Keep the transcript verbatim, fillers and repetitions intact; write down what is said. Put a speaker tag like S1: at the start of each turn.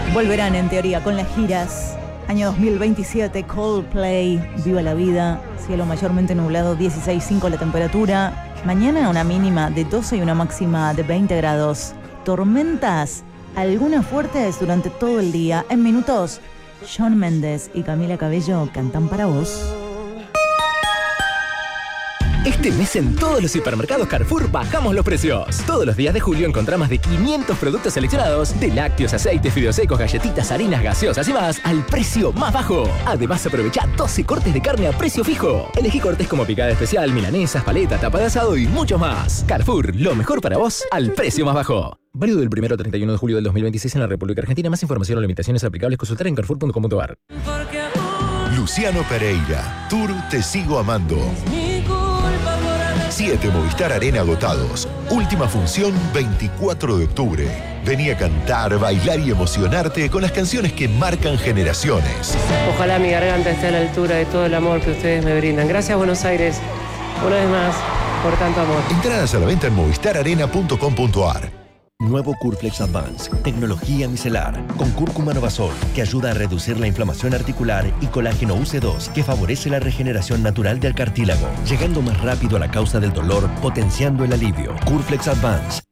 S1: Volverán en teoría con las giras. Año dos mil veintisiete, Coldplay, Viva la Vida, cielo mayormente nublado, dieciséis punto cinco la temperatura. Mañana una mínima de doce y una máxima de veinte grados. Tormentas, algunas fuertes durante todo el día. En minutos, Shawn Mendes y Camila Cabello cantan para vos.
S2: Este mes en todos los hipermercados Carrefour bajamos los precios. Todos los días de julio encontrá más de quinientos productos seleccionados, de lácteos, aceites, fideos secos, galletitas, harinas, gaseosas y más, al precio más bajo. Además, aprovechá doce cortes de carne a precio fijo. Elegí cortes como picada especial, milanesas, paleta, tapa de asado y mucho más. Carrefour, lo mejor para vos al precio más bajo. Válido del primero al treinta y uno de julio del dos mil veintiséis en la República Argentina. Más información o limitaciones aplicables consultar en carrefour punto com punto ar.
S3: Luciano Pereira, Tour Te Sigo Amando. Siete Movistar Arena agotados. Última función veinticuatro de octubre. Vení a cantar, bailar y emocionarte con las canciones que marcan generaciones.
S4: Ojalá mi garganta esté a la altura de todo el amor que ustedes me brindan. Gracias, Buenos Aires, una vez más, por tanto amor.
S3: Entradas a la venta en movistar arena punto com punto ar.
S5: Nuevo Curflex Advance, tecnología micelar, con cúrcuma novazol, que ayuda a reducir la inflamación articular, y colágeno U C dos, que favorece la regeneración natural del cartílago, llegando más rápido a la causa del dolor, potenciando el alivio. Curflex Advance,